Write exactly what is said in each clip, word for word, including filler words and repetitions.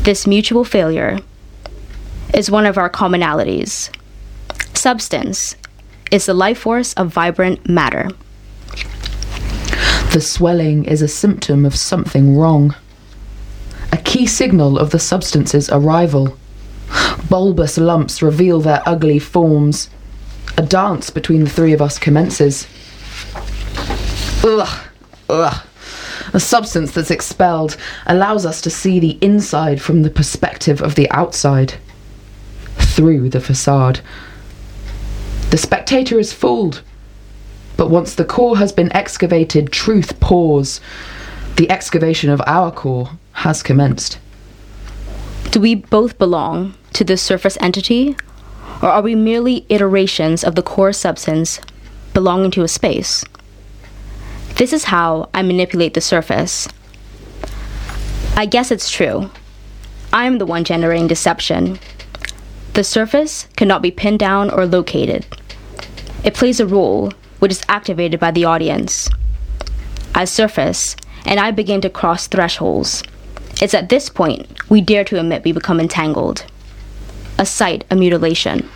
This mutual failure is one of our commonalities. Substance is the life force of vibrant matter. The swelling is a symptom of something wrong. A key signal of the substance's arrival. Bulbous lumps reveal their ugly forms. A dance between the three of us commences. Ugh, ugh. A substance that's expelled allows us to see the inside from the perspective of the outside. Through the facade. The spectator is fooled. But once the core has been excavated, truth pours. The excavation of our core has commenced. Do we both belong to this surface entity, or are we merely iterations of the core substance belonging to a space? This is how I manipulate the surface. I guess it's true. I am the one generating deception. The surface cannot be pinned down or located. It plays a role which is activated by the audience. I surface, and I begin to cross thresholds. It's at this point we dare to admit we become entangled. A site of mutilation.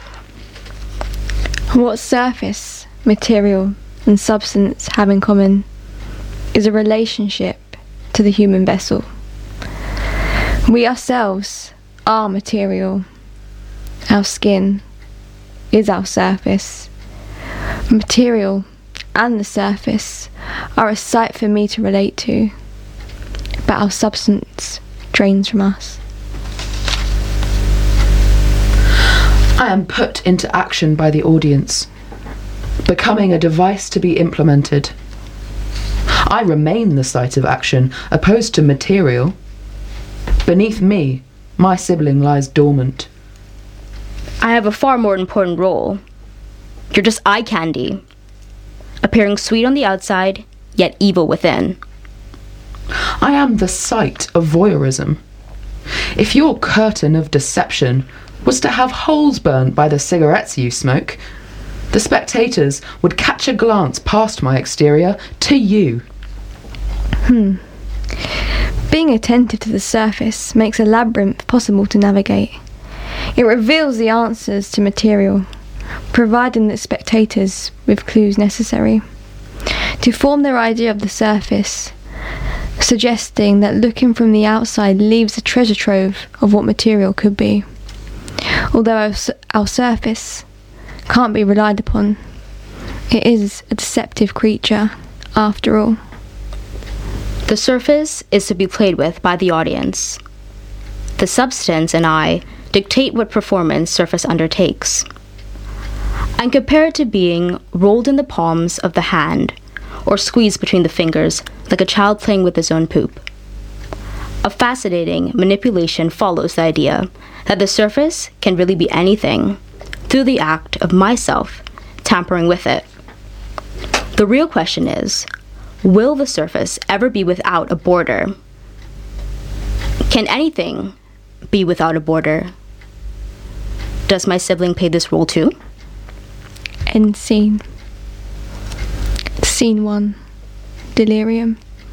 What surface, material, and substance have in common is a relationship to the human vessel. We ourselves are material. Our skin is our surface. Material and the surface are a sight for me to relate to, but our substance drains from us. I am put into action by the audience, becoming a device to be implemented. I remain the site of action, opposed to material. Beneath me, my sibling lies dormant. I have a far more important role. You're just eye candy, appearing sweet on the outside, yet evil within. I am the site of voyeurism. If your curtain of deception was to have holes burnt by the cigarettes you smoke, the spectators would catch a glance past my exterior to you. Hmm. Being attentive to the surface makes a labyrinth possible to navigate. It reveals the answers to material, providing the spectators with clues necessary to form their idea of the surface, suggesting that looking from the outside leaves a treasure trove of what material could be. Although our, our surface can't be relied upon, it is a deceptive creature after all. The surface is to be played with by the audience. The substance and I dictate what performance surface undertakes. And compare it to being rolled in the palms of the hand or squeezed between the fingers like a child playing with his own poop. A fascinating manipulation follows the idea that the surface can really be anything through the act of myself tampering with it. The real question is, will the surface ever be without a border? Can anything be without a border? Does my sibling play this role too? End scene. Scene one. Delirium.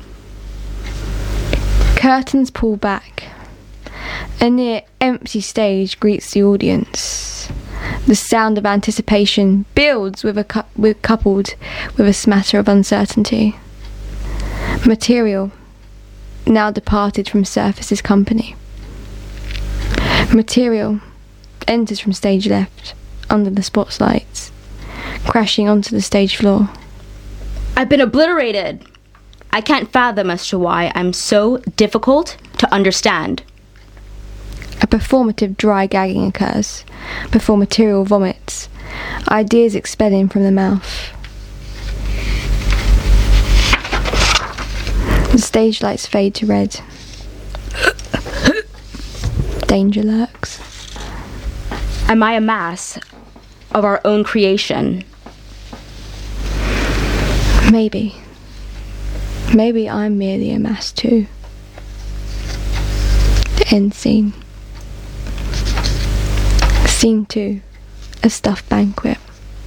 Curtains pull back. A near empty stage greets the audience. The sound of anticipation builds with a cu- with, coupled with a smatter of uncertainty. Material, now departed from surface's company. Material enters from stage left, under the spotlights, crashing onto the stage floor. I've been obliterated! I can't fathom as to why I'm so difficult to understand. A performative dry gagging occurs before material vomits, ideas expelling from the mouth. The stage lights fade to red. Danger lurks. Am I a mass of our own creation? Maybe. Maybe I'm merely a mass too. The end scene. Scene two. A stuffed banquet.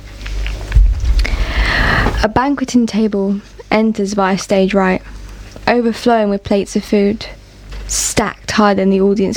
A banqueting table enters via stage right, overflowing with plates of food, stacked higher than the audience